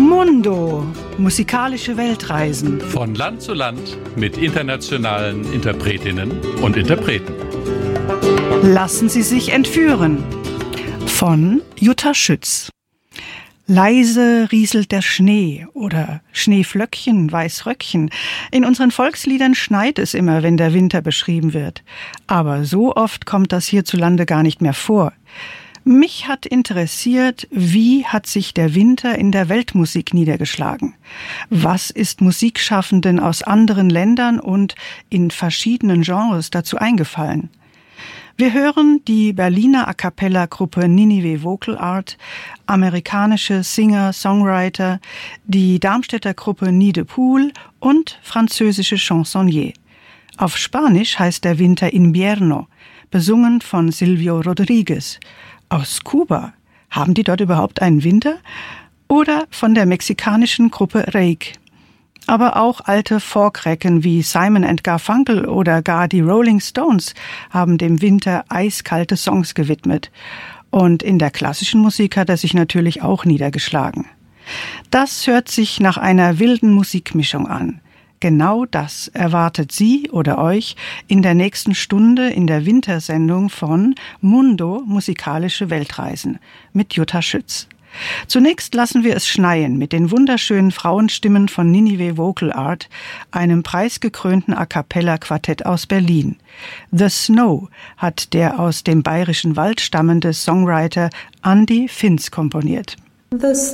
Mundo, musikalische Weltreisen. Von Land zu Land mit internationalen Interpretinnen und Interpreten. Lassen Sie sich entführen. Von Jutta Schütz. Leise rieselt der Schnee oder Schneeflöckchen, Weißröckchen. In unseren Volksliedern schneit es immer, wenn der Winter beschrieben wird. Aber so oft kommt das hierzulande gar nicht mehr vor. Mich hat interessiert, wie hat sich der Winter in der Weltmusik niedergeschlagen? Was ist Musikschaffenden aus anderen Ländern und in verschiedenen Genres dazu eingefallen? Wir hören die Berliner A-cappella-Gruppe Ninive Vocal Art, amerikanische Singer, Songwriter, die Darmstädter Gruppe Nid de Pool und französische Chansonnier. Auf Spanisch heißt der Winter Invierno, besungen von Silvio Rodriguez. Aus Kuba. Haben die dort überhaupt einen Winter? Oder von der mexikanischen Gruppe Reik. Aber auch alte Folkrecken wie Simon & Garfunkel oder gar die Rolling Stones haben dem Winter eiskalte Songs gewidmet. Und in der klassischen Musik hat er sich natürlich auch niedergeschlagen. Das hört sich nach einer wilden Musikmischung an. Genau das erwartet Sie oder euch in der nächsten Stunde in der Wintersendung von Mundo, musikalische Weltreisen mit Jutta Schütz. Zunächst lassen wir es schneien mit den wunderschönen Frauenstimmen von Ninive Vocal Art, einem preisgekrönten A-cappella-Quartett aus Berlin. The Snow hat der aus dem Bayerischen Wald stammende Songwriter Andi Finz komponiert.